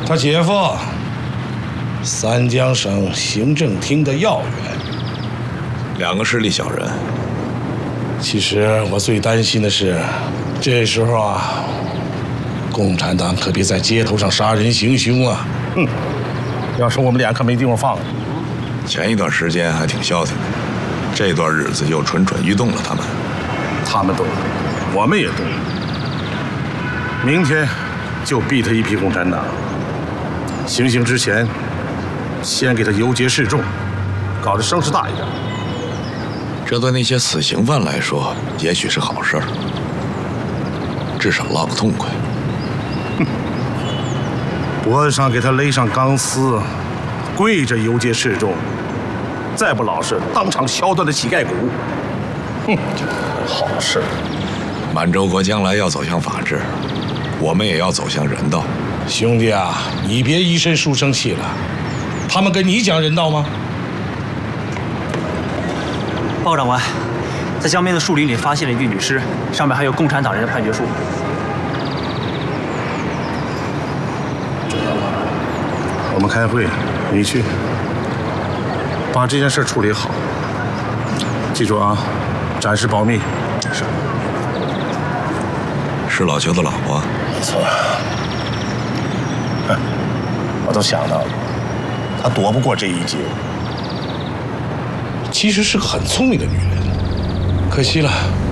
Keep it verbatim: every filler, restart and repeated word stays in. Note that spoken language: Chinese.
他姐夫，三江省行政厅的要员。 两个势利小人。 其实我最担心的是，这时候啊，共产党可别在街头上杀人行凶啊！哼，要是我们俩可没地方放。 前一段时间还挺消停的，这段日子又蠢蠢欲动了。他们， 他们动，我们也动。明天就逼他一批共产党。行刑之前，先给他游街示众，搞得声势大一点。 这对那些死刑犯来说，也许是好事儿，至少落个痛快。 哼，脖子上给他勒上钢丝，跪着游街示众，再不老实，当场削断他膝盖骨。哼，好事。 满洲国将来要走向法治，我们也要走向人道。 兄弟啊，你别一身书生气了，他们跟你讲人道吗？ 报告长官，在江边的树林里发现了一具女尸，上面还有共产党人的判决书。 知道了，我们开会，你去把这件事处理好。记住啊，暂时保密。 是。是老邱的老婆？ 没错。哼，我都想到了，她躲不过这一劫。其实是个很聪明的女人，可惜了，